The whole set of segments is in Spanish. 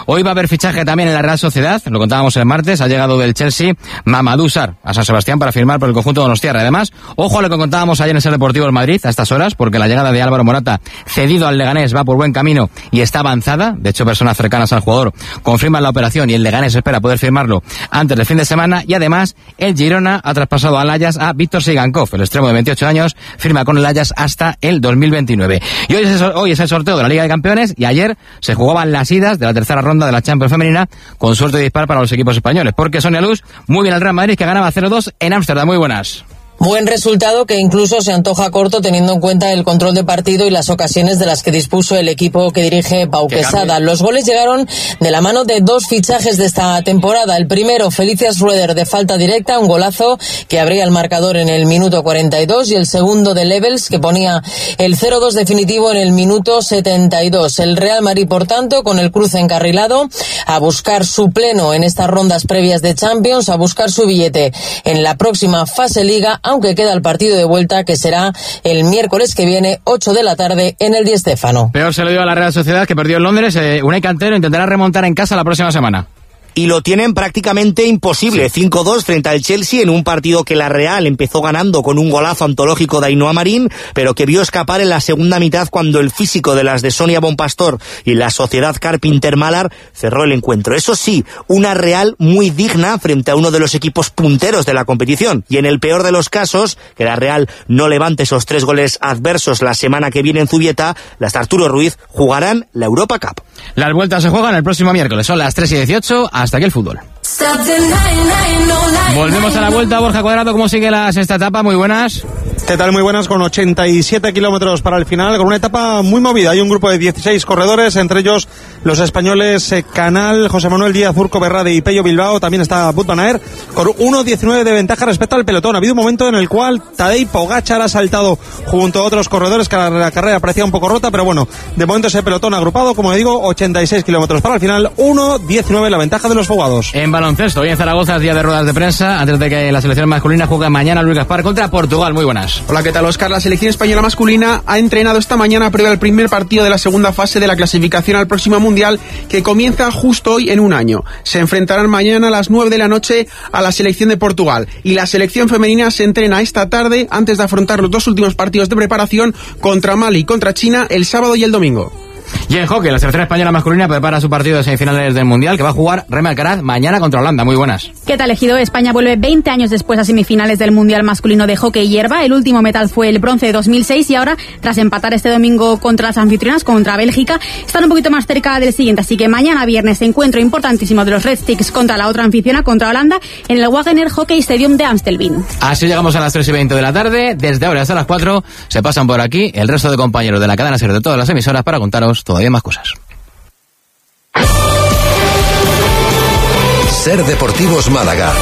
Hoy va a haber fichaje también en la Real Sociedad, lo contábamos el martes, ha llegado del Chelsea Mamadou Sarr a San Sebastián para firmar por el conjunto donostiarra. Además, ojo a lo que contábamos ayer en Ser Deportivo del Madrid a estas horas, porque la llegada de Álvaro Morata, cedido al Leganés, va por buen camino y está avanzada. De hecho, personas cercanas al jugador confirman la operación y el Leganés espera poder firmarlo antes del fin de semana. Y además, el Girona ha traspasado al Ajax a Víctor Sigankov, el extremo de 28 años, firma con el Ajax hasta el 2029. Y hoy es el sorteo de la Liga de Campeones y ayer se jugaban las idas de la tercera ronda de la Champions femenina con suerte de dispar para los equipos españoles, porque Sonia Luz, muy bien el Real Madrid que ganaba 0-2 en Ámsterdam. Muy buenas. Buen resultado que incluso se antoja corto teniendo en cuenta el control de partido y las ocasiones de las que dispuso el equipo que dirige Pau Quesada. Los goles llegaron de la mano de dos fichajes de esta temporada. El primero, Felicia Schroeder de falta directa, un golazo que abría el marcador en el minuto 42, y el segundo de Levels que ponía el 0-2 definitivo en el minuto 72. El Real Madrid, por tanto, con el cruce encarrilado, a buscar su pleno en estas rondas previas de Champions, a buscar su billete en la próxima fase Liga, aunque queda el partido de vuelta que será el miércoles que viene, 8 de la tarde, en el Di Stéfano. Peor se lo dio a la Real Sociedad, que perdió en Londres. Unai Cantero intentará remontar en casa la próxima semana. Y lo tienen prácticamente imposible. 5-2 frente al Chelsea en un partido que la Real empezó ganando con un golazo antológico de Ainhoa Marín, pero que vio escapar en la segunda mitad cuando el físico de las de Sonia Bonpastor y la Sociedad Carpinter-Malar cerró el encuentro. Eso sí, una Real muy digna frente a uno de los equipos punteros de la competición. Y en el peor de los casos, que la Real no levante esos 3 goles adversos la semana que viene en Zubieta, las de Arturo Ruiz jugarán la Europa Cup. Las vueltas se juegan el próximo miércoles, son las 3:18, hasta aquí el fútbol. Volvemos a la vuelta. Borja Cuadrado, ¿cómo sigue la sexta etapa? Muy buenas. ¿Qué tal? Muy buenas, con 87 kilómetros para el final, con una etapa muy movida. Hay un grupo de 16 corredores, entre ellos los españoles Canal, José Manuel Díaz, Urco Berrade y Pello Bilbao. También está Wout van Aert, con 1:19 de ventaja respecto al pelotón. Ha habido un momento en el cual Tadej Pogačar ha saltado junto a otros corredores, que la carrera parecía un poco rota, pero bueno, de momento ese pelotón agrupado, como digo, 86 kilómetros para el final, 1:19 la ventaja de los foguados. En baloncesto, hoy en Zaragoza, día de ruedas de prensa, antes de que la selección masculina juegue mañana Luis Gaspar contra Portugal. Muy buenas. Hola, ¿qué tal, Óscar? La selección española masculina ha entrenado esta mañana previo al primer partido de la segunda fase de la clasificación al próximo Mundial, que comienza justo hoy en un año. Se enfrentarán mañana a las 9 de la noche a la selección de Portugal, y la selección femenina se entrena esta tarde antes de afrontar los 2 últimos partidos de preparación contra Mali y contra China el sábado y el domingo. Y en hockey, la selección española masculina prepara su partido de semifinales del Mundial, que va a jugar Remy Alcaraz mañana contra Holanda. Muy buenas. ¿Qué tal, Ejido? España vuelve 20 años después a semifinales del Mundial masculino de hockey hierba. El último metal fue el bronce de 2006 y ahora, tras empatar este domingo contra las anfitrionas, contra Bélgica, están un poquito más cerca del siguiente. Así que mañana viernes, encuentro importantísimo de los Red Sticks contra la otra anfitriona, contra Holanda, en el Wagener Hockey Stadium de Amstelveen. Así llegamos a las 3:20 de la tarde. Desde ahora hasta las 4 se pasan por aquí el resto de compañeros de la cadena SER de todas las emisoras para contaros todavía más cosas. SER Deportivos Málaga.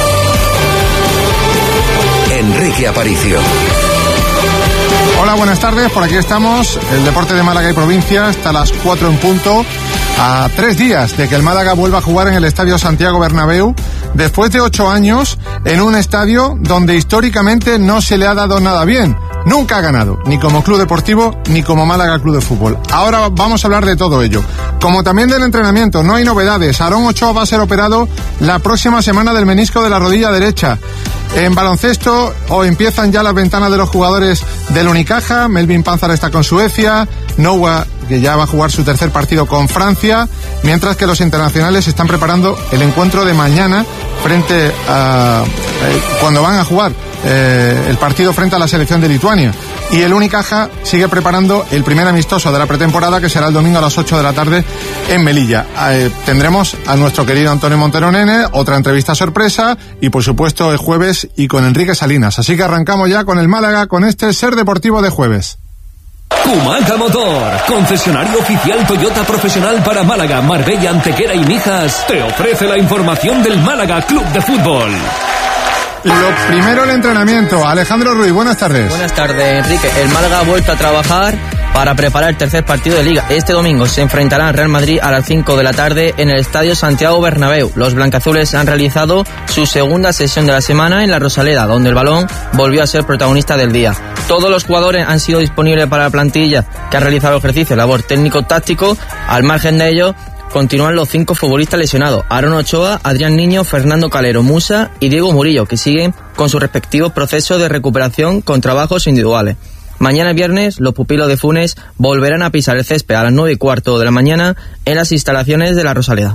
Enrique Aparicio. Hola, buenas tardes, por aquí estamos, el deporte de Málaga y provincia, hasta las 4 en punto, a 3 días de que el Málaga vuelva a jugar en el Estadio Santiago Bernabéu, después de 8 años, en un estadio donde históricamente no se le ha dado nada bien. Nunca ha ganado, ni como club deportivo, ni como Málaga Club de Fútbol. Ahora vamos a hablar de todo ello. Como también del entrenamiento, no hay novedades. Aarón Ochoa va a ser operado la próxima semana del menisco de la rodilla derecha. En baloncesto, empiezan ya las ventanas de los jugadores del Unicaja. Melvin Panzar está con Suecia, Noah, que ya va a jugar su tercer partido con Francia, mientras que los internacionales están preparando el encuentro de mañana frente a cuando van a jugar el partido frente a la selección de Lituania. Y el Unicaja sigue preparando el primer amistoso de la pretemporada, que será el domingo a las 8 de la tarde en Melilla. Tendremos a nuestro querido Antonio Montero Nene, otra entrevista sorpresa, y por supuesto el jueves y con Enrique Salinas. Así que arrancamos ya con el Málaga, con este SER Deportivo de jueves. Kumaca Motor, concesionario oficial Toyota profesional para Málaga, Marbella, Antequera y Mijas, te ofrece la información del Málaga Club de Fútbol. Lo primero, el entrenamiento. Alejandro Ruiz, buenas tardes. Buenas tardes, Enrique. El Málaga ha vuelto a trabajar para preparar el tercer partido de Liga. Este domingo se enfrentará al Real Madrid a las 5 de la tarde en el Estadio Santiago Bernabéu. Los blancazules han realizado su segunda sesión de la semana en la Rosaleda, donde el balón volvió a ser protagonista del día. Todos los jugadores han sido disponibles para la plantilla, que ha realizado el ejercicio de labor técnico-táctico. Al margen de ello, continúan los 5 futbolistas lesionados: Aaron Ochoa, Adrián Niño, Fernando Calero, Musa y Diego Murillo, que siguen con sus respectivos procesos de recuperación con trabajos individuales. Mañana viernes, los pupilos de Funes volverán a pisar el césped a las 9:15 de la mañana en las instalaciones de la Rosaleda.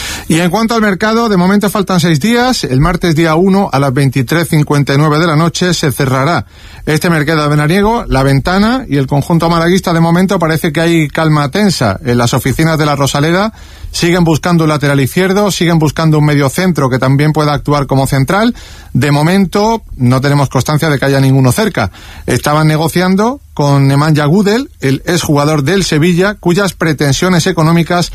Y en cuanto al mercado, de momento faltan 6 días. El martes día 1 a las 23:59 de la noche se cerrará este mercado veraniego, la ventana, y el conjunto malaguista de momento parece que hay calma tensa. En las oficinas de la Rosaleda siguen buscando un lateral izquierdo, siguen buscando un mediocentro que también pueda actuar como central. De momento no tenemos constancia de que haya ninguno cerca. Estaban negociando con Nemanja Gudel, el exjugador del Sevilla, cuyas pretensiones económicas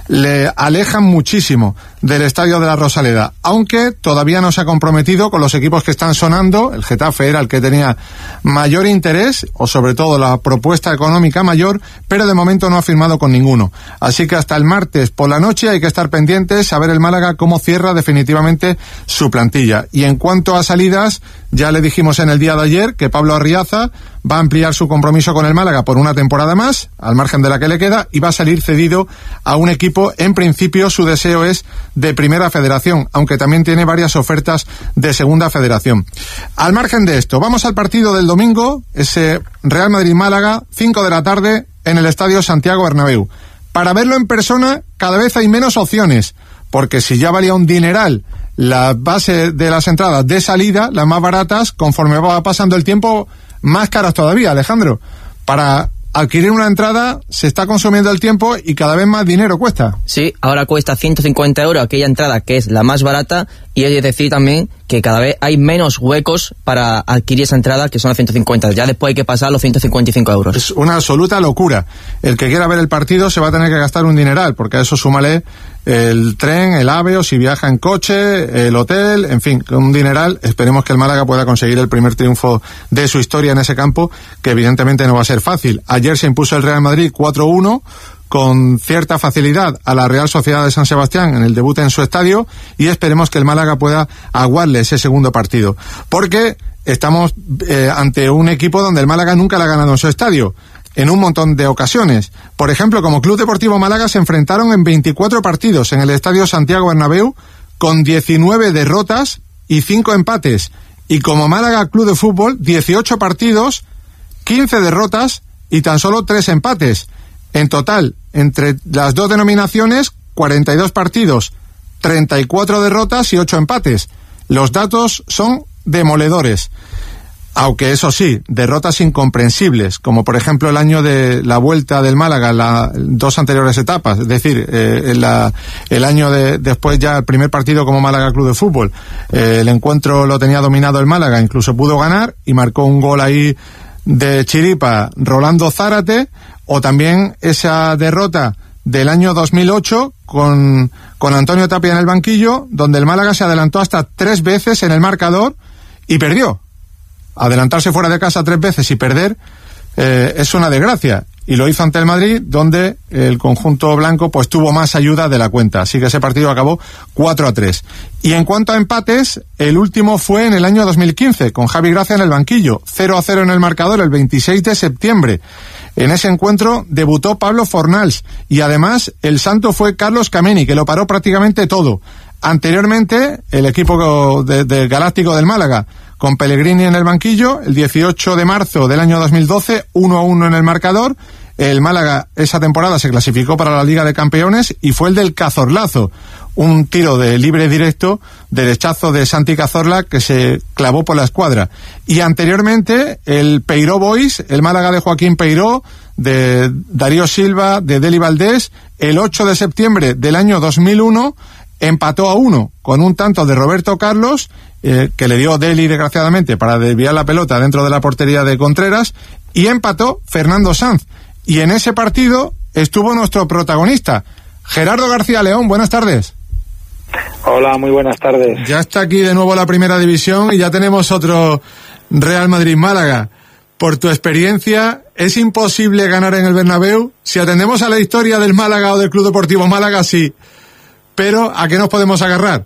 le alejan muchísimo del estadio de la Rosaleda, aunque todavía no se ha comprometido con los equipos que están sonando. El Getafe era el que tenía mayor interés, o sobre todo la propuesta económica mayor, pero de momento no ha firmado con ninguno. Así que hasta el martes por la noche hay que estar pendientes a ver el Málaga cómo cierra definitivamente su plantilla. Y en cuanto a salidas, ya le dijimos en el día de ayer que Pablo Arriaza va a ampliar su compromiso con el Málaga por una temporada más, al margen de la que le queda, y va a salir cedido a un equipo. En principio su deseo es de Primera Federación, aunque también tiene varias ofertas de Segunda Federación. Al margen de esto, vamos al partido del domingo, ese Real Madrid-Málaga, 5 de la tarde, en el Estadio Santiago Bernabéu. Para verlo en persona, cada vez hay menos opciones, porque si ya valía un dineral la base de las entradas de salida, las más baratas, conforme va pasando el tiempo, más caras todavía, Alejandro. Para adquirir una entrada se está consumiendo el tiempo y cada vez más dinero cuesta. Sí, ahora cuesta 150 euros aquella entrada que es la más barata, y es decir también que cada vez hay menos huecos para adquirir esa entrada, que son los 150. Ya después hay que pasar los 155 euros. Es una absoluta locura. El que quiera ver el partido se va a tener que gastar un dineral, porque a eso súmale el tren, el AVE, o si viaja en coche, el hotel, en fin, un dineral. Esperemos que el Málaga pueda conseguir el primer triunfo de su historia en ese campo, que evidentemente no va a ser fácil. Ayer se impuso el Real Madrid 4-1, con cierta facilidad, a la Real Sociedad de San Sebastián en el debut en su estadio, y esperemos que el Málaga pueda aguarle ese segundo partido, porque estamos ante un equipo donde el Málaga nunca le ha ganado en su estadio, en un montón de ocasiones. Por ejemplo, como Club Deportivo Málaga se enfrentaron en 24 partidos en el Estadio Santiago Bernabéu, con 19 derrotas y 5 empates, y como Málaga Club de Fútbol, 18 partidos, 15 derrotas y tan solo 3 empates. En total, entre las dos denominaciones, 42 partidos, 34 derrotas y 8 empates. Los datos son demoledores. Aunque eso sí, derrotas incomprensibles, como por ejemplo el año de la vuelta del Málaga, las 2 anteriores etapas, es decir, el año después ya el primer partido como Málaga Club de Fútbol. El encuentro lo tenía dominado el Málaga, incluso pudo ganar y marcó un gol ahí de chiripa Rolando Zárate. O también esa derrota del año 2008 con Antonio Tapia en el banquillo, donde el Málaga se adelantó hasta 3 veces en el marcador y perdió. Adelantarse fuera de casa 3 veces y perder es una desgracia. Y lo hizo ante el Madrid, donde el conjunto blanco pues tuvo más ayuda de la cuenta. Así que ese partido acabó 4-3. Y en cuanto a empates, el último fue en el año 2015, con Javi Gracia en el banquillo. 0-0 en el marcador el 26 de septiembre. En ese encuentro debutó Pablo Fornals y además el santo fue Carlos Kameni, que lo paró prácticamente todo. Anteriormente, el equipo del Galáctico del Málaga, con Pellegrini en el banquillo, el 18 de marzo del año 2012, 1-1 en el marcador. El Málaga esa temporada se clasificó para la Liga de Campeones y fue el del Cazorlazo, un tiro de libre directo, derechazo de Santi Cazorla que se clavó por la escuadra. Y anteriormente el Peiró Boys, el Málaga de Joaquín Peiró, de Darío Silva, de Deli Valdés, el 8 de septiembre del año 2001 empató a 1 con un tanto de Roberto Carlos, que le dio Deli desgraciadamente para desviar la pelota dentro de la portería de Contreras, y empató Fernando Sanz. Y en ese partido estuvo nuestro protagonista, Gerardo García León. Buenas tardes. Hola, muy buenas tardes. Ya está aquí de nuevo la Primera División y ya tenemos otro Real Madrid-Málaga. Por tu experiencia, ¿es imposible ganar en el Bernabéu? Si atendemos a la historia del Málaga o del Club Deportivo Málaga, sí. Pero, ¿a qué nos podemos agarrar?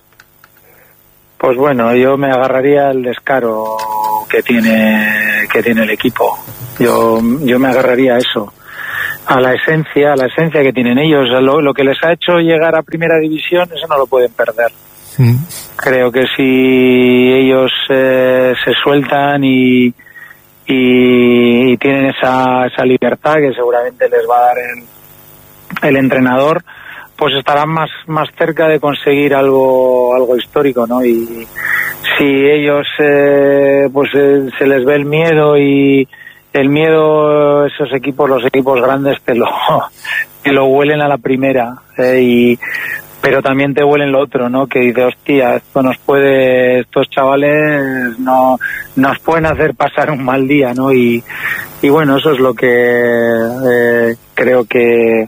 Pues bueno, yo me agarraría al descaro que tiene el equipo. Yo me agarraría a eso. la esencia que tienen ellos. Lo que les ha hecho llegar a primera división, eso no lo pueden perder. Creo que si ellos se sueltan y tienen esa libertad que seguramente les va a dar el entrenador, pues estarán más cerca de conseguir algo histórico, ¿no? Y si ellos se les ve el miedo, y el miedo, los equipos grandes te lo huelen a la primera, pero también te huelen lo otro, ¿no? Que dice, hostia, estos chavales nos pueden hacer pasar un mal día, ¿no? Y bueno, eso es lo que creo que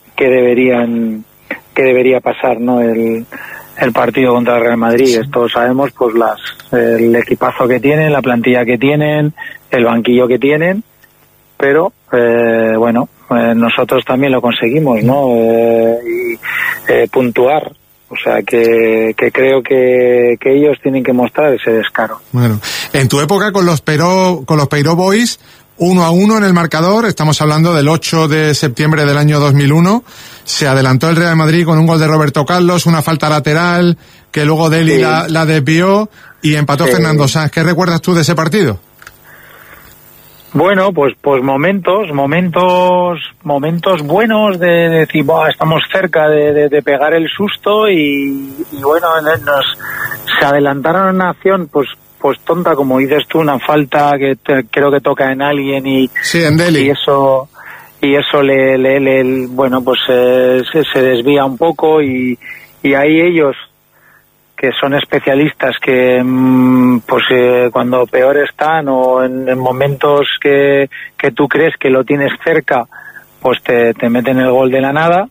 debería pasar, ¿no? El partido contra el Real Madrid. Todos sabemos pues el equipazo que tienen, la plantilla que tienen, el banquillo que tienen, pero nosotros también lo conseguimos, ¿no? Puntuar. O sea que creo que ellos tienen que mostrar ese descaro. Bueno, en tu época con los Peiró Boys, 1-1 en el marcador, estamos hablando del 8 de septiembre del año 2001, se adelantó el Real Madrid con un gol de Roberto Carlos, una falta lateral que luego Deli la desvió y empató Fernando Sanz. ¿Qué recuerdas tú de ese partido? Bueno, pues momentos buenos de decir, estamos cerca de pegar el susto y bueno, se adelantaron una acción pues tonta, como dices tú, una falta que creo que toca en alguien y en Deli. Y eso se desvía un poco y ahí ellos, que son especialistas, que cuando peor están o en momentos que tú crees que lo tienes cerca, pues te meten el gol de la nada.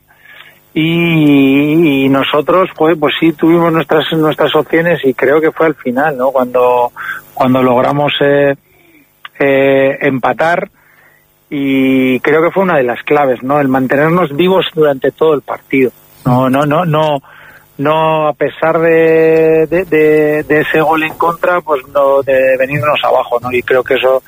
Y nosotros pues sí tuvimos nuestras opciones, y creo que fue al final, ¿no? Cuando logramos empatar, y creo que fue una de las claves, ¿no? El mantenernos vivos durante todo el partido. No a pesar de ese gol en contra, pues no de venirnos abajo, ¿no? Y creo que eso,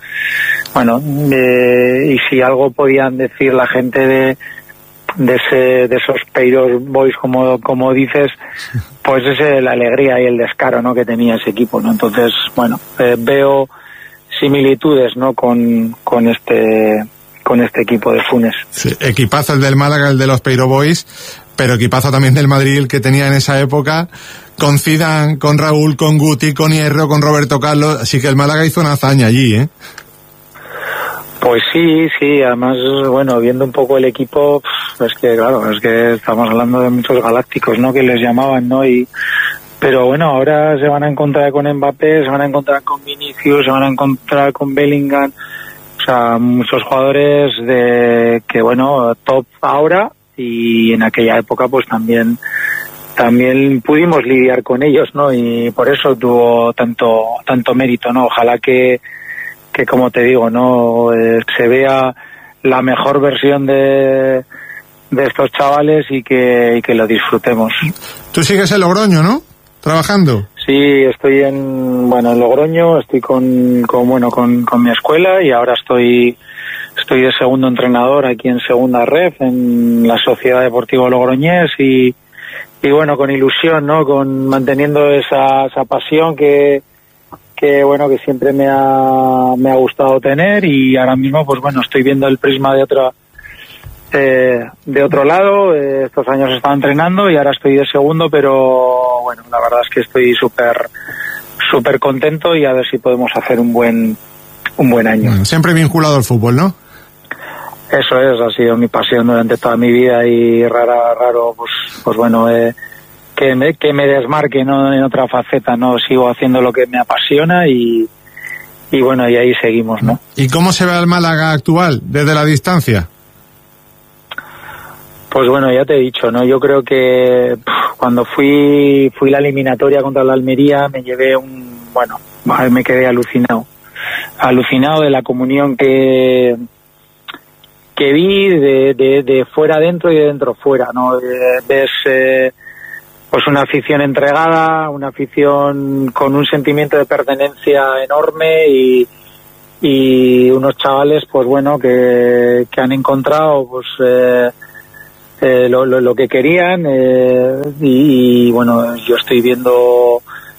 y si algo podían decir la gente de esos Peiró Boys, como dices, pues es la alegría y el descaro, ¿no? que tenía ese equipo, ¿no? Entonces, veo similitudes, ¿no? con este equipo de Funes. Sí, equipazo el del Málaga, el de los Peiró Boys, pero equipazo también del Madrid, el que tenía en esa época, con Zidane, con Raúl, con Guti, con Hierro, con Roberto Carlos, así que el Málaga hizo una hazaña allí, ¿eh? Pues sí, además, viendo un poco el equipo, es que estamos hablando de muchos galácticos, ¿no? Que les llamaban, ¿no? Pero ahora se van a encontrar con Mbappé, se van a encontrar con Vinicius, se van a encontrar con Bellingham, o sea, muchos jugadores top ahora, y en aquella época pues también pudimos lidiar con ellos, ¿no? Y por eso tuvo tanto mérito, ¿no? Ojalá que como te digo, ¿no? Se vea la mejor versión de estos chavales y que lo disfrutemos. Tú sigues en Logroño, ¿no? Trabajando. Sí, estoy en Logroño, estoy con mi escuela, y ahora estoy de segundo entrenador aquí en Segunda Ref, en la Sociedad Deportiva Logroñés, y con ilusión, ¿no? Con manteniendo esa pasión que siempre me ha gustado tener, y ahora mismo estoy viendo el prisma de otro lado. Estos años he estado entrenando y ahora estoy de segundo, pero la verdad es que estoy súper contento, y a ver si podemos hacer un buen año. Siempre vinculado al fútbol, ¿no? Eso ha sido mi pasión durante toda mi vida, y raro que me desmarque, ¿no? En otra faceta, ¿no? Sigo haciendo lo que me apasiona, y ahí seguimos, ¿no? ¿Y cómo se ve el Málaga actual desde la distancia? Pues ya te he dicho, ¿no? Yo creo que cuando fui la eliminatoria contra la Almería, me llevé me quedé alucinado de la comunión que vi de fuera adentro y de dentro fuera, ¿no? Ves una afición entregada, una afición con un sentimiento de pertenencia enorme, y y unos chavales pues bueno que han encontrado pues lo que querían, y bueno, yo estoy viendo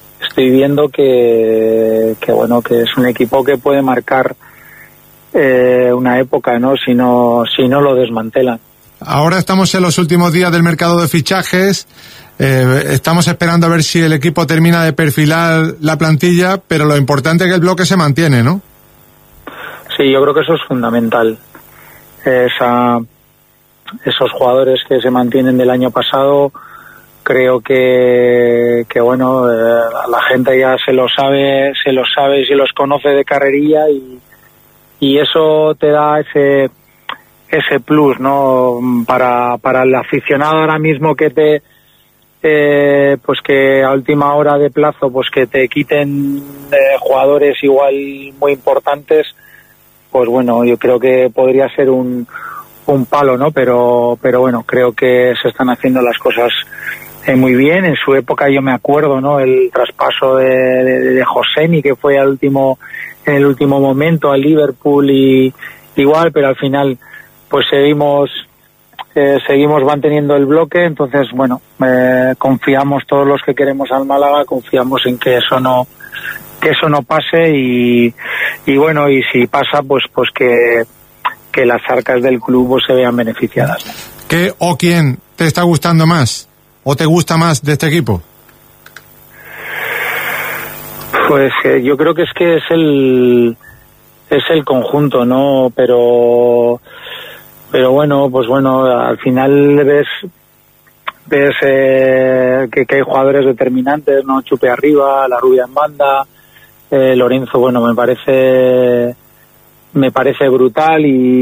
que bueno, que es un equipo que puede marcar una época, ¿no? Si no lo desmantelan. Ahora estamos en los últimos días del mercado de fichajes. Estamos esperando a ver si el equipo termina de perfilar la plantilla, pero lo importante es que el bloque se mantiene, ¿no? Sí, yo creo que eso es fundamental. Esos jugadores que se mantienen del año pasado, creo que bueno, la gente ya se lo sabe y se los conoce de carrerilla, y eso te da ese plus, ¿no? Para el aficionado ahora mismo que pues que a última hora de plazo pues que te quiten jugadores igual muy importantes, pues bueno, yo creo que podría ser un palo, ¿no? Pero bueno, creo que se están haciendo las cosas muy bien. En su época yo me acuerdo, ¿no? El traspaso de Josemi, que fue en el último momento al Liverpool, y igual, pero al final pues seguimos manteniendo el bloque. Entonces bueno, confiamos todos los que queremos al Málaga, confiamos en que eso no pase, y bueno, y si pasa pues que las arcas del club pues se vean beneficiadas. ¿Qué o quién te está gustando más o te gusta más de este equipo? Pues yo creo que es el conjunto, ¿no? Pero bueno, pues bueno, al final ves que hay jugadores determinantes, ¿no? Chupe arriba, La Rubia en banda, Lorenzo, bueno, me parece brutal,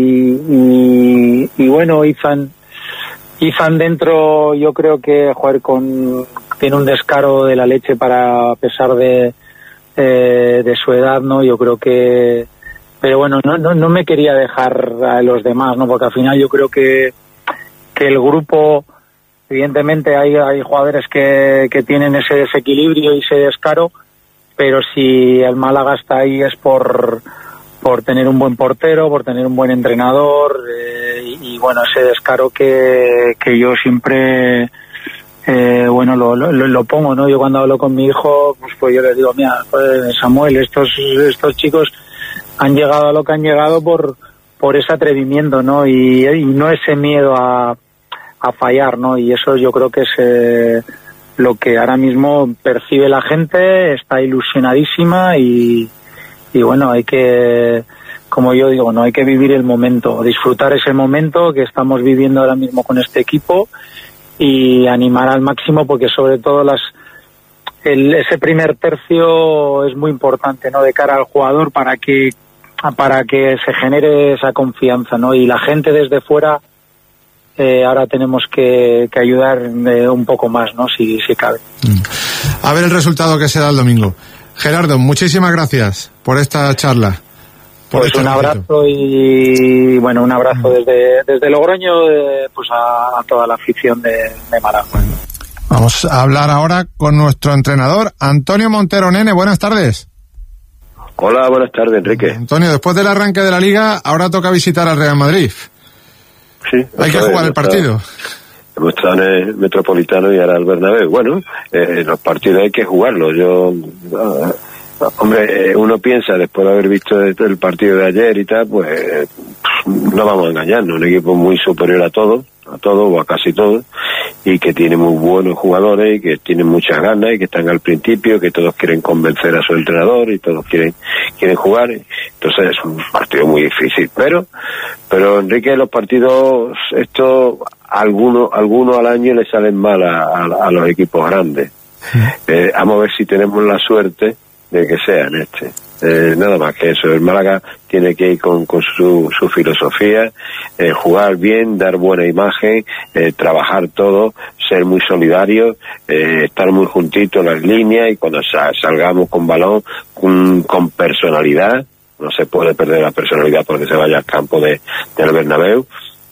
y bueno, Izan dentro, yo creo que tiene un descaro de la leche a pesar de su edad, ¿no? Yo creo que, pero bueno, no me quería dejar a los demás, ¿no? Porque al final yo creo que el grupo, evidentemente hay jugadores que tienen ese desequilibrio y ese descaro, pero si el Málaga está ahí es por tener un buen portero, por tener un buen entrenador, y bueno, ese descaro que yo siempre bueno, lo pongo, ¿no? Yo cuando hablo con mi hijo, pues yo le digo, mira, Samuel, estos chicos han llegado a lo que han llegado por ese atrevimiento, ¿no? Y no ese miedo a fallar, ¿no? Y eso yo creo que es lo que ahora mismo percibe la gente, está ilusionadísima, y bueno, hay que, como yo digo, no hay que vivir el momento, disfrutar ese momento que estamos viviendo ahora mismo con este equipo, y animar al máximo, porque sobre todo ese primer tercio es muy importante, ¿no? De cara al jugador, para que se genere esa confianza, ¿no? Y la gente desde fuera, ahora tenemos que ayudar un poco más, ¿no? Si cabe. A ver el resultado que se da el domingo. Gerardo, muchísimas gracias por esta charla. Pues un abrazo, y bueno, un abrazo desde Logroño, pues a toda la afición de Málaga. Vamos a hablar ahora con nuestro entrenador, Antonio Montero. Nene, buenas tardes. Hola, buenas tardes, Enrique. Antonio, después del arranque de la Liga, ahora toca visitar al Real Madrid. Sí. Hay que jugar el partido. Hemos estado en el Metropolitano y ahora el Bernabéu. Bueno, los partidos hay que jugarlos. Hombre, uno piensa, después de haber visto el partido de ayer y tal, pues no vamos a engañarnos, un equipo muy superior a todo o a casi todo, y que tiene muy buenos jugadores y que tienen muchas ganas y que están al principio, que todos quieren convencer a su entrenador y todos quieren jugar. Entonces es un partido muy difícil, pero Enrique, los partidos estos algunos al año le salen mal a los equipos grandes. Vamos a ver si tenemos la suerte de que sean nada más que eso. El Málaga tiene que ir con su filosofía, jugar bien, dar buena imagen, trabajar todo, ser muy solidarios, estar muy juntitos en las líneas, y cuando salgamos con balón, con personalidad. No se puede perder la personalidad porque se vaya al campo del Bernabéu,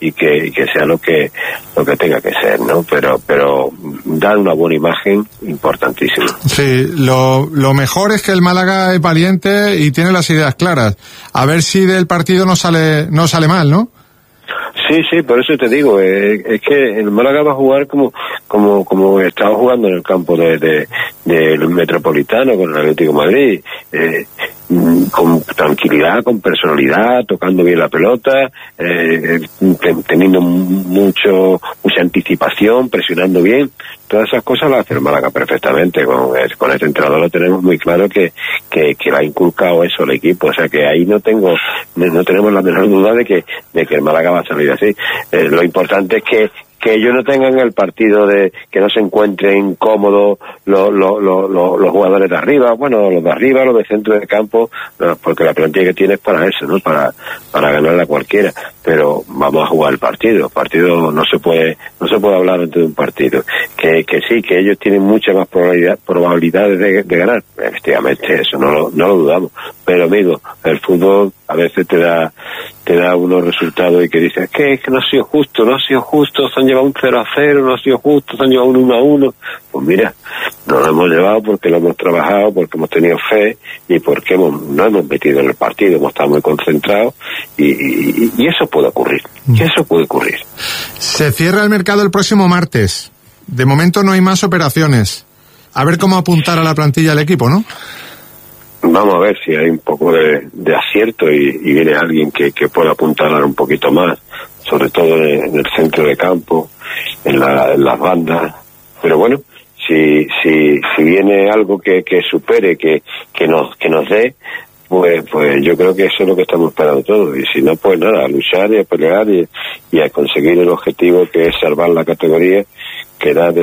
y que sea lo que tenga que ser, ¿no? Pero dar una buena imagen, importantísimo. Sí, lo mejor es que el Málaga es valiente y tiene las ideas claras. A ver si del partido no sale mal, ¿no? Sí, por eso te digo, es que el Málaga va a jugar como estaba jugando en el campo del Metropolitano con el Atlético de Madrid, con tranquilidad, con personalidad, tocando bien la pelota, teniendo mucha anticipación, presionando bien. Todas esas cosas las hace el Málaga perfectamente. Con este entrenador lo tenemos muy claro que le ha inculcado eso al equipo. O sea que ahí no tenemos la menor duda de que el Málaga va a salir así. Lo importante es que ellos no tengan el partido que no se encuentren cómodos los jugadores de arriba, los de arriba, los de centro de campo, porque la plantilla que tiene es para eso, ¿no? Para ganarle a cualquiera. Pero vamos a jugar el partido no se puede hablar antes de un partido. Que sí, que ellos tienen muchas más probabilidades de ganar, efectivamente, eso no lo dudamos. Pero amigo, el fútbol a veces te da unos resultados y que dices que no ha sido justo, se han llevado un 0-0, no ha sido justo, se han llevado un 1-1. Pues mira, nos lo hemos llevado porque lo hemos trabajado, porque hemos tenido fe y porque no hemos metido en el partido, hemos estado muy concentrados y eso puede ocurrir, Se cierra el mercado el próximo martes. De momento no hay más operaciones. A ver cómo apuntar a la plantilla del equipo, ¿no? Vamos a ver si hay un poco de acierto y viene alguien que pueda apuntalar un poquito más, sobre todo en el centro de campo, en las bandas. Pero bueno, si viene algo que supere, que nos dé, pues yo creo que eso es lo que estamos esperando todos. Y si no, pues nada, a luchar y a pelear y a conseguir el objetivo, que es salvar la categoría, que era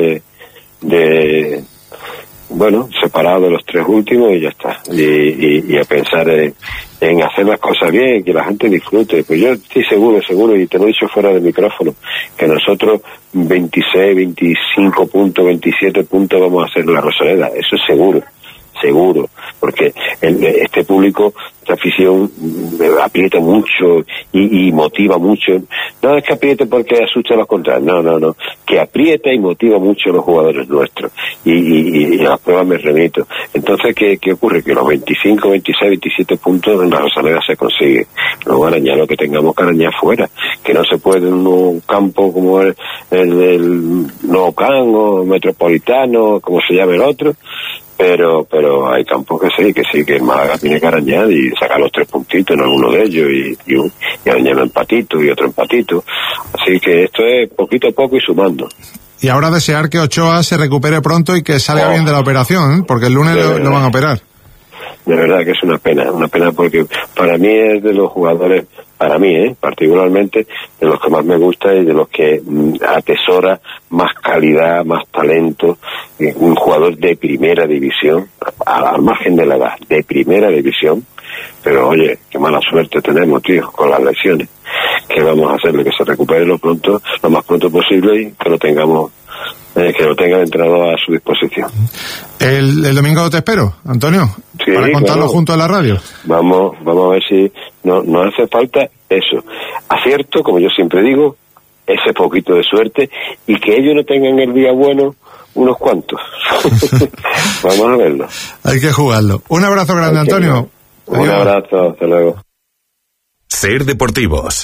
separado de los 3 últimos y ya está. Y a pensar en hacer las cosas bien, que la gente disfrute. Pues yo estoy seguro, y te lo he dicho fuera del micrófono, que nosotros 26, 25 puntos, 27 puntos vamos a hacer la Rosaleda. Eso es seguro, porque este público, esta afición aprieta mucho y motiva mucho. No es que apriete porque asusta a los contrarios, no, que aprieta y motiva mucho a los jugadores nuestros y a las pruebas me remito. Entonces, ¿qué ocurre? Que los 25, 26, 27 puntos en la Rosaleda se consigue. Luego arañar lo que tengamos que arañar fuera, que no se puede en un campo como el Nou Camp o Metropolitano, como se llame el otro. Pero hay campos que el Málaga tiene que arañar y sacar los 3 puntitos en alguno de ellos y arañar un empatito y otro empatito. Así que esto es poquito a poco y sumando. Y ahora desear que Ochoa se recupere pronto y que salga bien de la operación, porque el lunes lo van a operar. De verdad que es una pena porque para mí es de los jugadores, particularmente, de los que más me gusta y de los que atesora más calidad, más talento, un jugador de primera división, al margen de la edad, de primera división. Pero oye, qué mala suerte tenemos, tío, con las lesiones. ¿Qué vamos a hacerle? Que se recupere lo más pronto posible y que lo tengamos, que lo tenga el entrenador a su disposición. El domingo te espero, Antonio, sí, para contarlo junto a la radio. Vamos a ver si nos hace falta eso. Acierto, como yo siempre digo, ese poquito de suerte y que ellos no tengan el día bueno unos cuantos. Vamos a verlo. Hay que jugarlo. Un abrazo grande, Antonio. Un abrazo, hasta luego. Ser Deportivos.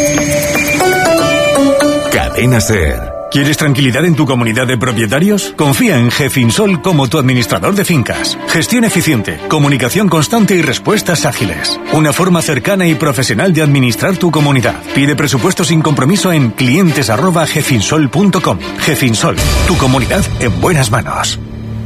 Cadena Ser. ¿Quieres tranquilidad en tu comunidad de propietarios? Confía en Gefinsol como tu administrador de fincas. Gestión eficiente, comunicación constante y respuestas ágiles. Una forma cercana y profesional de administrar tu comunidad. Pide presupuesto sin compromiso en clientes@gefinsol.com. Gefinsol, tu comunidad en buenas manos.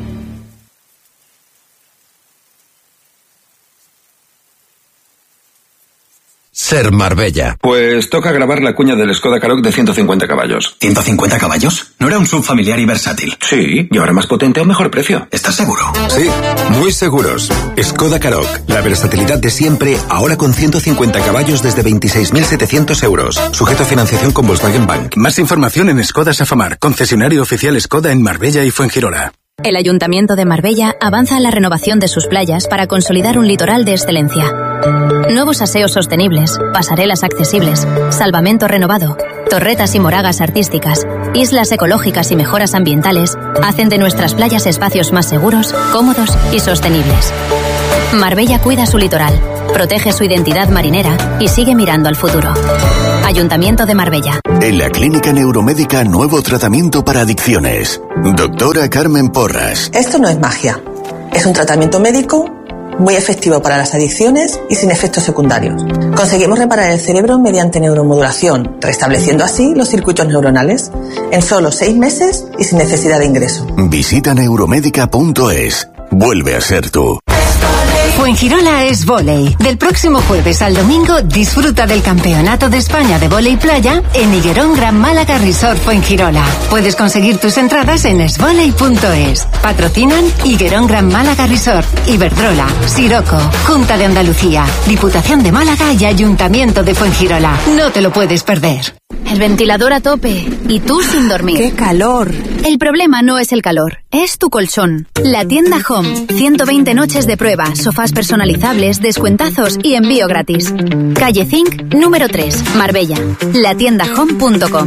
Ser Marbella. Pues toca grabar la cuña del Skoda Karoq de 150 caballos. ¿150 caballos? ¿No era un SUV familiar y versátil? Sí, y ahora más potente a un mejor precio. ¿Estás seguro? Sí, muy seguros. Skoda Karoq, la versatilidad de siempre, ahora con 150 caballos desde 26.700 euros. Sujeto a financiación con Volkswagen Bank. Más información en Skoda Safamar, concesionario oficial Skoda en Marbella y Fuengirola. El Ayuntamiento de Marbella avanza en la renovación de sus playas para consolidar un litoral de excelencia. Nuevos aseos sostenibles, pasarelas accesibles, salvamento renovado, torretas y moragas artísticas, islas ecológicas y mejoras ambientales hacen de nuestras playas espacios más seguros, cómodos y sostenibles. Marbella cuida su litoral, protege su identidad marinera y sigue mirando al futuro. Ayuntamiento de Marbella. En la Clínica Neuromédica, nuevo tratamiento para adicciones. Doctora Carmen Porras. Esto no es magia. Es un tratamiento médico muy efectivo para las adicciones y sin efectos secundarios. Conseguimos reparar el cerebro mediante neuromodulación, restableciendo así los circuitos neuronales en solo 6 meses y sin necesidad de ingreso. Visita neuromédica.es. Vuelve a ser tú. Fuengirola es vóley. Del próximo jueves al domingo disfruta del Campeonato de España de Vóley Playa en Higuerón Gran Málaga Resort Fuengirola. Puedes conseguir tus entradas en esvoley.es. Patrocinan Higuerón Gran Málaga Resort, Iberdrola, Siroco, Junta de Andalucía, Diputación de Málaga y Ayuntamiento de Fuengirola. No te lo puedes perder. El ventilador a tope y tú sin dormir. ¡Qué calor! El problema no es el calor, es tu colchón. La tienda Home. 120 noches de prueba, sofás personalizables, descuentazos y envío gratis. Calle Zinc, número 3, Marbella. Latiendahome.com.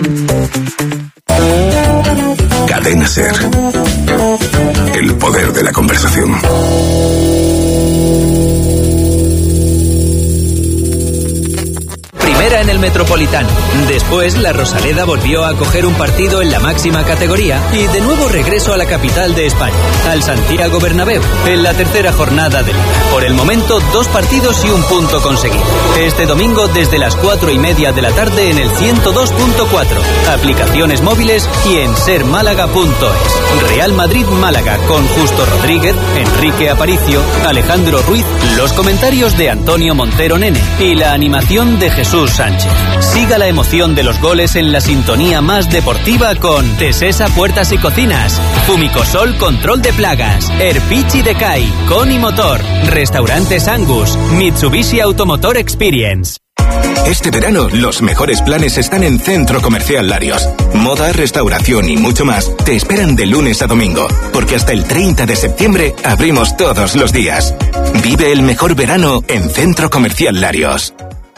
Cadena SER. El poder de la conversación. Primera en el Metropolitano. Después, la Rosaleda volvió a coger un partido en la máxima categoría y de nuevo regreso a la capital de España, al Santiago Bernabéu, en la tercera jornada de Liga. Por el momento, 2 partidos y 1 punto conseguido. Este domingo desde las 4:30 de la tarde en el 102.4, aplicaciones móviles y en sermálaga.es. Real Madrid-Málaga con Justo Rodríguez, Enrique Aparicio, Alejandro Ruiz, los comentarios de Antonio Montero Nene y la animación de Jesús Sánchez. Siga la emoción de los goles en la sintonía más deportiva con Tesesa Puertas y Cocinas, Fumicosol Control de Plagas, Erpichi Decay, Coni Motor, Restaurantes Angus, Mitsubishi Automotor Experience. Este verano, los mejores planes están en Centro Comercial Larios. Moda, restauración y mucho más te esperan de lunes a domingo, porque hasta el 30 de septiembre abrimos todos los días. Vive el mejor verano en Centro Comercial Larios.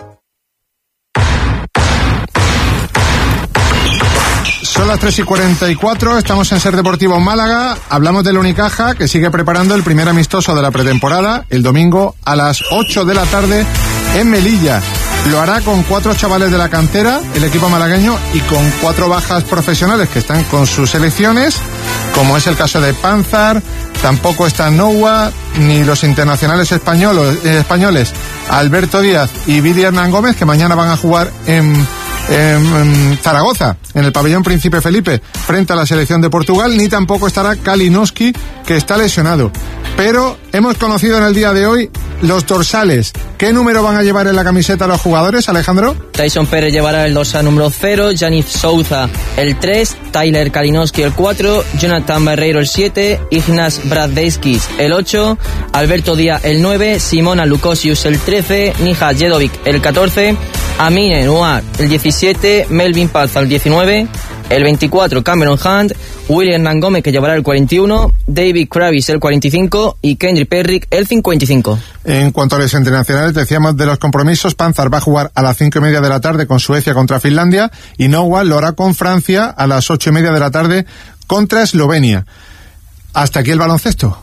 Son las 3:44, estamos en Ser Deportivo Málaga, hablamos del Unicaja, que sigue preparando el primer amistoso de la pretemporada, el domingo a las 8 de la tarde en Melilla. Lo hará con 4 chavales de la cantera, el equipo malagueño, y con 4 bajas profesionales que están con sus selecciones, como es el caso de Panzar, tampoco está Noua, ni los internacionales españoles Alberto Díaz y Vidi Hernán Gómez, que mañana van a jugar en Zaragoza, en el pabellón Príncipe Felipe, frente a la selección de Portugal, ni tampoco estará Kalinowski, que está lesionado. Pero hemos conocido en el día de hoy los dorsales. ¿Qué número van a llevar en la camiseta los jugadores, Alejandro? Tyson Pérez llevará el dorsal número 0, Yannick Souza el 3, Tyler Kalinowski el 4, Jonathan Barreiro el 7, Ignaz Bradvejskis el 8, Alberto Díaz el 9, Simona Lukosius el 13, Nija Jedovic el 14, Amine Noir el 17, Melvin Palza el 19, el 24 Cameron Hunt, William Hernán Gómez, que llevará el 41, David Kravis el 45 y Kendrick Perrick el 55. En cuanto a los internacionales, decíamos de los compromisos, Panzar va a jugar a las 5:30 de la tarde con Suecia contra Finlandia y Noua lo hará con Francia a las 8:30 de la tarde contra Eslovenia. Hasta aquí el baloncesto.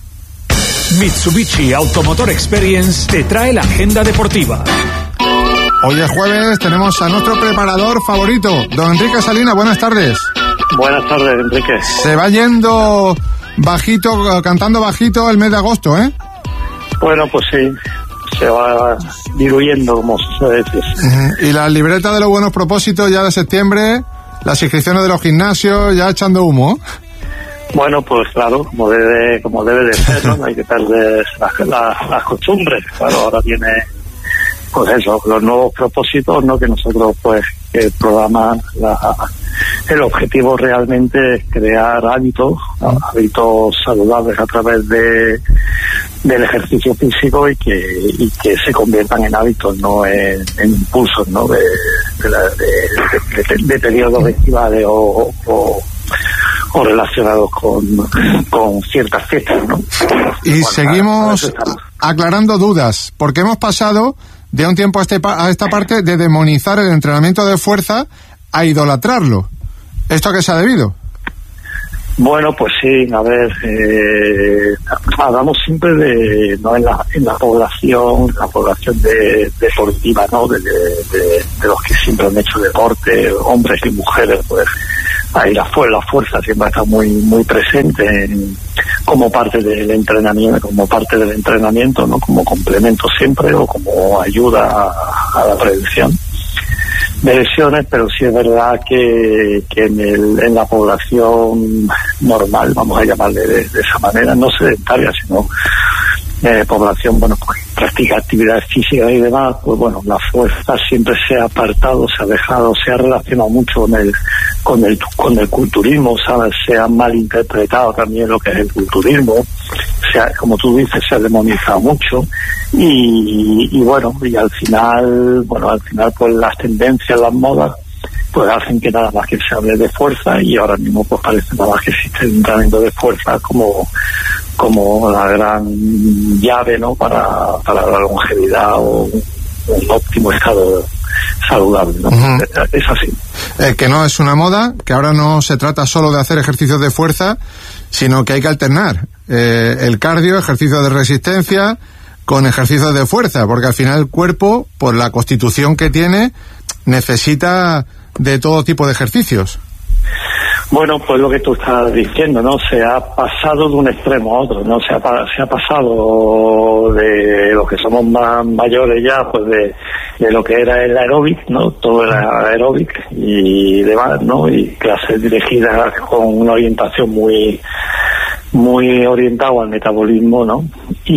Mitsubishi Automotor Experience te trae la agenda deportiva. Hoy es jueves, tenemos a nuestro preparador favorito, don Enrique Salinas. Buenas tardes. Buenas tardes, Enrique. Se va yendo bajito, cantando bajito el mes de agosto, ¿eh? Bueno, pues sí, se va diluyendo, como se suele decir. Y la libreta de los buenos propósitos ya de septiembre, las inscripciones de los gimnasios ya echando humo. Bueno, pues claro, como debe de ser, ¿no? Hay que perder las costumbres. Claro, ahora viene, pues eso, los nuevos propósitos, ¿no? Que nosotros, pues, el programa, el objetivo realmente es crear hábitos saludables a través del ejercicio físico y que se conviertan en hábitos, no en impulsos, ¿no? De periodos estivales o o relacionados con ciertas fiestas, ¿no? Y bueno, seguimos aclarando dudas, porque hemos pasado de un tiempo a esta parte de demonizar el entrenamiento de fuerza a idolatrarlo. ¿Esto a qué se ha debido? Bueno, pues sí, a ver, hablamos siempre de, no en la población deportiva, ¿no? De los que siempre han hecho deporte, hombres y mujeres, pues ahí la fuerza siempre está muy presente como parte del entrenamiento, ¿no? Como complemento siempre o como ayuda a la prevención de lesiones, pero sí es verdad que en la población normal, vamos a llamarle de esa manera, no sedentaria, sino población, bueno, pues practica actividades físicas y demás, pues bueno, la fuerza siempre se ha apartado, se ha dejado, se ha relacionado mucho con el culturismo, ¿sabes? Se ha malinterpretado también lo que es el culturismo, como tú dices, se ha demonizado mucho y bueno, y al final pues las tendencias, las modas, pues hacen que nada más que se hable de fuerza, y ahora mismo pues parece nada más que existe el entrenamiento de fuerza como la gran llave, ¿no? para la longevidad o un óptimo estado saludable, ¿no? Uh-huh. Es así. Que no es una moda, que ahora no se trata solo de hacer ejercicios de fuerza, sino que hay que alternar el cardio, ejercicios de resistencia, con ejercicios de fuerza, porque al final el cuerpo, por la constitución que tiene, necesita de todo tipo de ejercicios. Bueno, pues lo que tú estás diciendo, ¿no? Se ha pasado de un extremo a otro, ¿no? Se ha pasado de los que somos más mayores ya, pues de lo que era el aeróbic, ¿no? Todo era aeróbic y demás, ¿no? Y clases dirigidas con una orientación muy orientado al metabolismo, ¿no?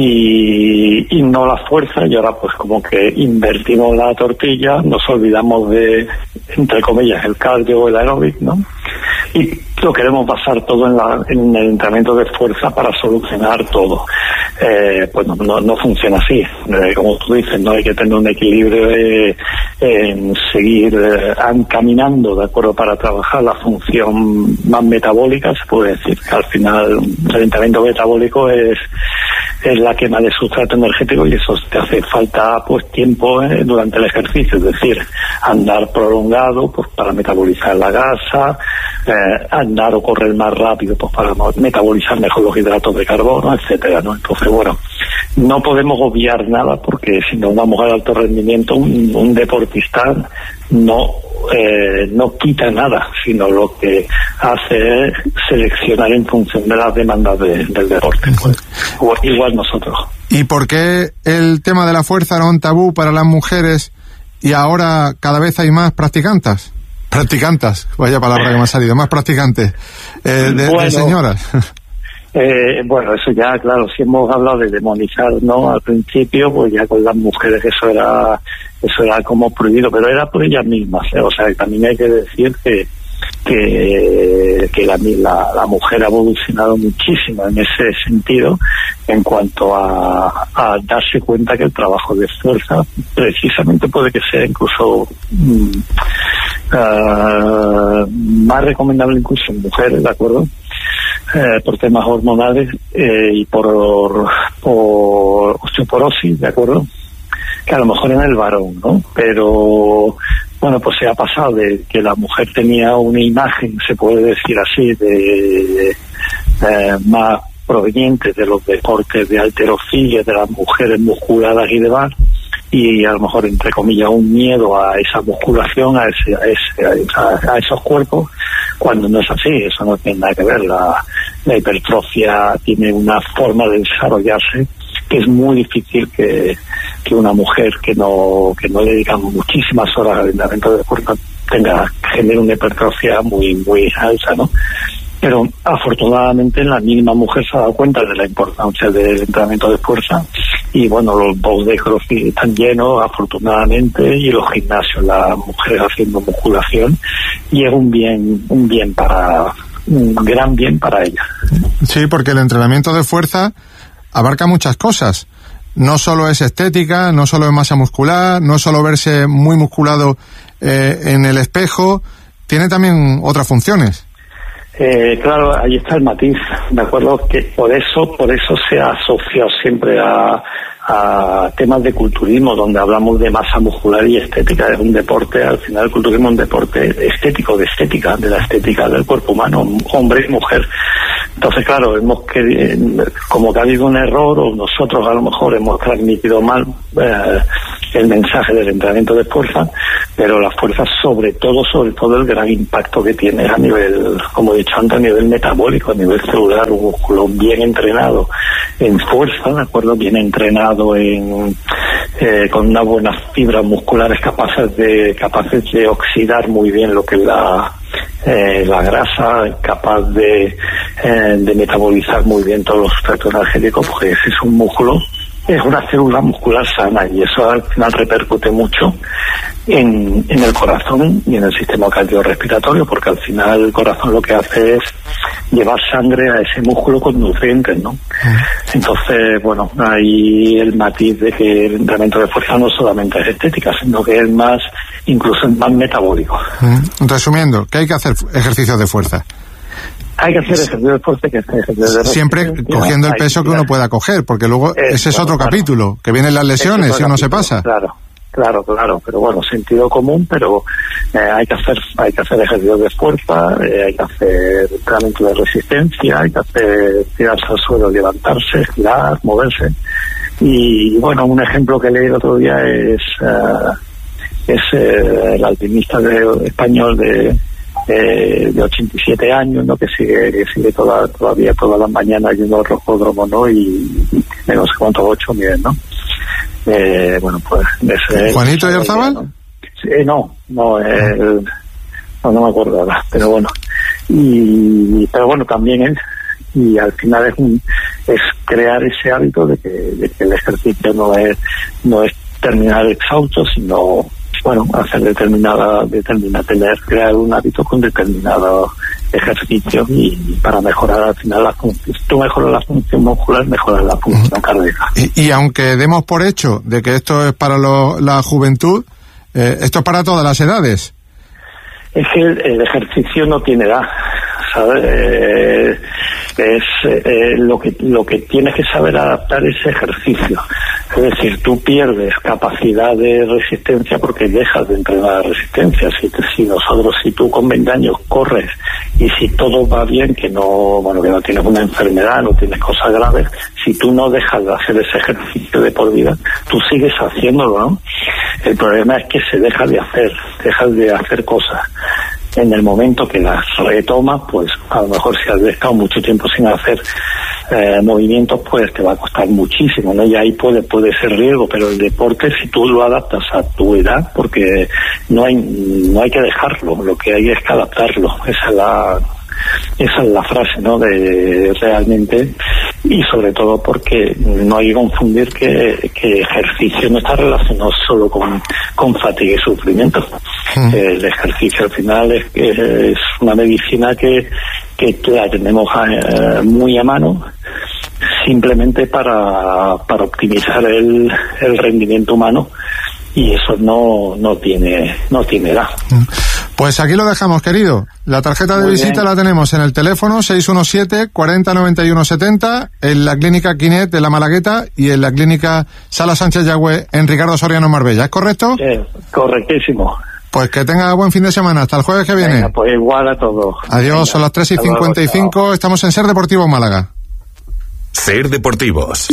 Y no la fuerza, y ahora pues como que invertimos la tortilla, nos olvidamos de, entre comillas, el cardio o el aeróbic, ¿no? Y lo queremos basar todo en el entrenamiento de fuerza para solucionar todo. Pues no funciona así. Como tú dices, no hay que tener un equilibrio en seguir caminando, ¿de acuerdo? Para trabajar la función más metabólica. Se puede decir que al final el entrenamiento metabólico es la quema de sustrato energético, y eso te hace falta pues tiempo durante el ejercicio, es decir, andar prolongado pues para metabolizar la grasa, andar o correr más rápido pues para metabolizar mejor los hidratos de carbono, etcétera, ¿no? Entonces, bueno, no podemos obviar nada, porque si nos vamos al alto rendimiento, un deportista no quita nada, sino lo que hace es seleccionar en función de las demandas del deporte, pues, igual nosotros. ¿Y por qué el tema de la fuerza era un tabú para las mujeres y ahora cada vez hay más practicantes, vaya palabra que me ha salido, más practicantes de señoras? Bueno, eso ya, claro, si hemos hablado de demonizar, ¿no? Al principio, pues ya con las mujeres eso era como prohibido, pero era por ellas mismas, ¿eh? O sea, también hay que decir que la mujer ha evolucionado muchísimo en ese sentido, en cuanto a darse cuenta que el trabajo de fuerza precisamente puede que sea incluso más recomendable incluso en mujeres, ¿de acuerdo? Por temas hormonales y por osteoporosis, ¿de acuerdo? Que a lo mejor en el varón, ¿no? Pero bueno, pues se ha pasado de que la mujer tenía una imagen, se puede decir así, de más proveniente de los deportes de halterofilia, de las mujeres musculadas y demás, y a lo mejor, entre comillas, un miedo a esa musculación, a esos cuerpos, cuando no es así. Eso no tiene nada que ver. La hipertrofia tiene una forma de desarrollarse que es muy difícil que una mujer que no dedica muchísimas horas al entrenamiento de fuerza genere una hipertrofia muy alta, ¿no? Pero afortunadamente la mínima mujer se ha dado cuenta de la importancia del entrenamiento de fuerza, y bueno, los box de CrossFit están llenos afortunadamente, y los gimnasios, las mujeres haciendo musculación, y es un gran bien para ellas. Sí, porque el entrenamiento de fuerza abarca muchas cosas. No solo es estética, no solo es masa muscular, no es solo verse muy musculado en el espejo, tiene también otras funciones. Claro, ahí está el matiz, ¿de acuerdo? Que por eso se ha asociado siempre a temas de culturismo, donde hablamos de masa muscular y estética. Es un deporte, al final el culturismo es un deporte estético, de la estética del cuerpo humano, hombre y mujer. Entonces, claro, como que ha habido un error, o nosotros a lo mejor hemos transmitido mal el mensaje del entrenamiento de fuerza, pero la fuerza sobre todo el gran impacto que tiene a nivel, como he dicho antes, a nivel metabólico, a nivel celular. Un músculo bien entrenado en fuerza, ¿de acuerdo? Bien entrenado con unas buenas fibras musculares capaces de oxidar muy bien lo que es la grasa, capaz de metabolizar muy bien todos los efectos energéticos, porque ese es un músculo, es una célula muscular sana, y eso al final repercute mucho en el corazón y en el sistema cardiorrespiratorio, porque al final el corazón lo que hace es llevar sangre a ese músculo con nutrientes, ¿no? Entonces, bueno, hay el matiz de que el entrenamiento de fuerza no solamente es estética, sino que es más, incluso es más metabólico. Resumiendo, ¿qué hay que hacer? Ejercicios de fuerza. Hay que hacer ejercicio de fuerza, que hacer ejercicio de siempre cogiendo el peso que uno pueda coger, porque luego ese es otro capítulo, que vienen las lesiones si uno se pasa. Claro, pero bueno, sentido común, pero hay que hacer ejercicios de fuerza, hay que hacer entrenamiento de resistencia, hay que hacer tirarse al suelo, levantarse, girar, moverse. Y bueno, un ejemplo que leí el otro día es el alpinista español de 87 años, ¿no? que sigue todavía todas las mañanas yendo al rocódromo, ¿no? Y no sé cuántos 8 miden, ¿no? Bueno, pues ¿Juanito Oyarzábal? ¿no? Sí, no me acuerdo ahora, pero bueno. Pero bueno, también y al final es crear ese hábito de que el ejercicio no es terminar exhausto, sino bueno, hacer crear un hábito con determinado ejercicio, y para mejorar al final la función. Si tú mejoras la función muscular, mejoras la función cardíaca. Y aunque demos por hecho de que esto es para la juventud, esto es para todas las edades. Es que el ejercicio no tiene edad, ¿sabes? Lo que tienes que saber adaptar ese ejercicio. Es decir, tú pierdes capacidad de resistencia porque dejas de entrenar resistencia. Si tú con 20 años corres y si todo va bien, que no tienes una enfermedad, no tienes cosas graves, si tú no dejas de hacer ese ejercicio de por vida, tú sigues haciéndolo, ¿no? El problema es que dejas de hacer cosas. En el momento que las retomas, pues a lo mejor si has estado mucho tiempo sin hacer movimientos, pues te va a costar muchísimo, ¿no? Y ahí puede ser riesgo, pero el deporte, si tú lo adaptas a tu edad, porque no hay que dejarlo, lo que hay es que adaptarlo. Esa es la frase, ¿no? De realmente, y sobre todo porque no hay que confundir que ejercicio no está relacionado solo con fatiga y sufrimiento. El ejercicio al final es una medicina que la tenemos muy a mano, simplemente para optimizar el rendimiento humano, y eso no tiene edad. Pues aquí lo dejamos, querido. La tarjeta de visita la tenemos en el teléfono 617 40 91 70, en la clínica Quinet de la Malagueta y en la clínica Sala Sánchez Yagüe en Ricardo Soriano Marbella. ¿Es correcto? Correctísimo. Pues que tenga buen fin de semana. Hasta el jueves que viene. Venga, pues igual a todos. Adiós. Son las 3:55. Estamos en Ser Deportivo Málaga. Ser Deportivos.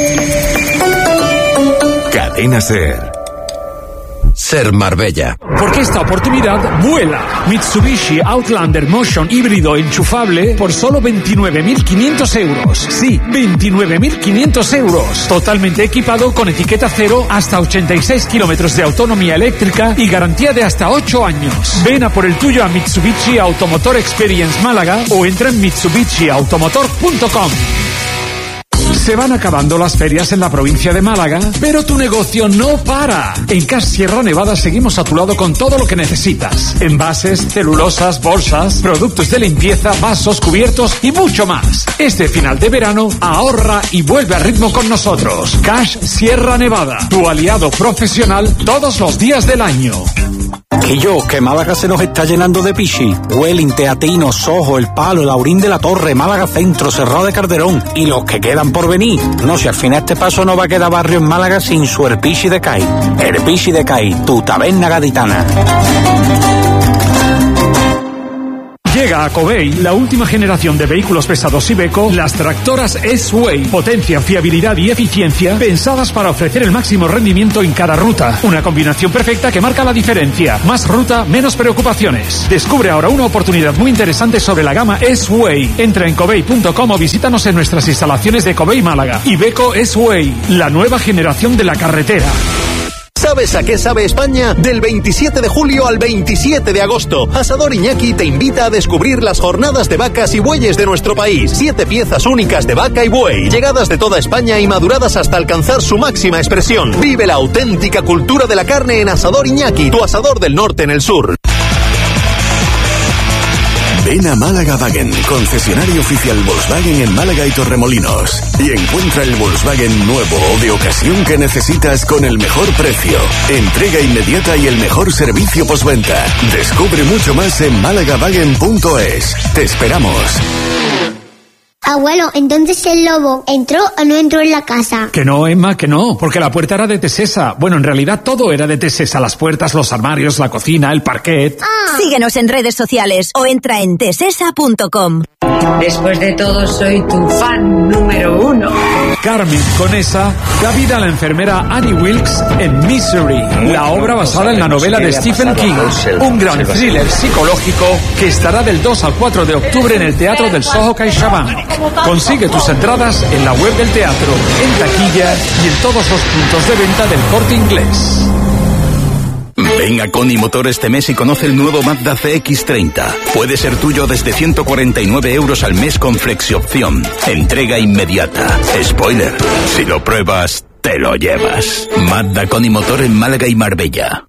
Cadena Ser. Ser Marbella. Porque esta oportunidad vuela. Mitsubishi Outlander Motion híbrido enchufable por solo 29.500 euros. Sí, 29.500 euros. Totalmente equipado con etiqueta cero, hasta 86 kilómetros de autonomía eléctrica y garantía de hasta 8 años. Ven a por el tuyo a Mitsubishi Automotor Experience Málaga o entra en mitsubishiautomotor.com. Se van acabando las ferias en la provincia de Málaga, pero tu negocio no para. En Cash Sierra Nevada seguimos a tu lado con todo lo que necesitas. Envases, celulosas, bolsas, productos de limpieza, vasos, cubiertos y mucho más. Este final de verano, ahorra y vuelve a ritmo con nosotros. Cash Sierra Nevada, tu aliado profesional todos los días del año. Que Málaga se nos está llenando de pichi. Welling, Teatino, Sojo, El Palo, Laurín de la Torre, Málaga Centro, Cerrado de Calderón y los que quedan por venir. No, si al final este paso no va a quedar barrio en Málaga sin su Herpichi de Cai. Herpichi de Cai, tu taberna gaditana. Llega a Covey la última generación de vehículos pesados Iveco, las tractoras S-Way. Potencia, fiabilidad y eficiencia pensadas para ofrecer el máximo rendimiento en cada ruta. Una combinación perfecta que marca la diferencia. Más ruta, menos preocupaciones. Descubre ahora una oportunidad muy interesante sobre la gama S-Way. Entra en covey.com o visítanos en nuestras instalaciones de Covey Málaga. Iveco S-Way, la nueva generación de la carretera. ¿Sabes a qué sabe España? Del 27 de julio al 27 de agosto, Asador Iñaki te invita a descubrir las jornadas de vacas y bueyes de nuestro país. 7 piezas únicas de vaca y buey, llegadas de toda España y maduradas hasta alcanzar su máxima expresión. Vive la auténtica cultura de la carne en Asador Iñaki, tu asador del norte en el sur. Ven a Málaga Wagen, concesionario oficial Volkswagen en Málaga y Torremolinos, y encuentra el Volkswagen nuevo o de ocasión que necesitas con el mejor precio, entrega inmediata y el mejor servicio postventa. Descubre mucho más en malagawagen.es. Te esperamos. Abuelo, entonces el lobo ¿entró o no entró en la casa? Que no, Emma, que no, porque la puerta era de Tesesa. Bueno, en realidad todo era de Tesesa, las puertas, los armarios, la cocina, el parquet. Síguenos en redes sociales o entra en tesesa.com. Después de todo, soy tu fan número 1. Carmen Conesa da vida a la enfermera Annie Wilkes en Misery, la obra basada en la novela de Stephen King, un gran thriller psicológico que estará del 2 al 4 de octubre en el Teatro del Soho CaixaBank. Consigue tus entradas en la web del teatro, en taquilla y en todos los puntos de venta del Corte Inglés. Ven a Coni Motor este mes y conoce el nuevo Mazda CX-30. Puede ser tuyo desde 149 € al mes con flexi-opción. Entrega inmediata. Spoiler, si lo pruebas, te lo llevas. Mazda Coni Motor en Málaga y Marbella.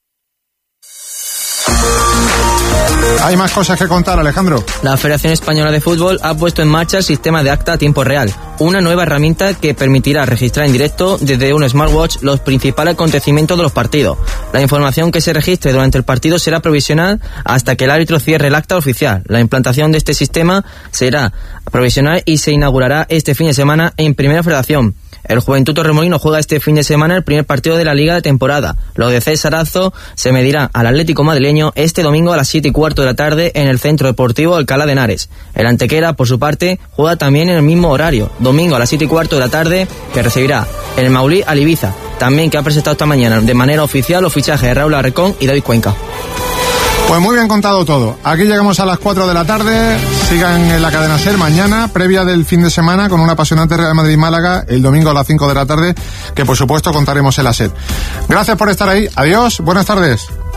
Hay más cosas que contar, Alejandro. La Federación Española de Fútbol ha puesto en marcha el sistema de acta a tiempo real, una nueva herramienta que permitirá registrar en directo desde un smartwatch los principales acontecimientos de los partidos. La información que se registre durante el partido será provisional hasta que el árbitro cierre el acta oficial. La implantación de este sistema será provisional y se inaugurará este fin de semana en Primera Federación. El Juventud Torremolino juega este fin de semana el primer partido de la Liga de temporada. Los de César Azo se medirán al Atlético madrileño este domingo a las 7:15 de la tarde en el Centro Deportivo Alcalá de Henares. El Antequera, por su parte, juega también en el mismo horario, domingo a las 7:15 de la tarde, que recibirá el Maulí al Ibiza, también que ha presentado esta mañana de manera oficial los fichajes de Raúl Arrecón y David Cuenca. Pues muy bien contado todo. Aquí llegamos a las 4 de la tarde. Sigan en la cadena SER mañana, previa del fin de semana, con un apasionante Real Madrid-Málaga, el domingo a las 5 de la tarde, que por supuesto contaremos en la SER. Gracias por estar ahí. Adiós. Buenas tardes.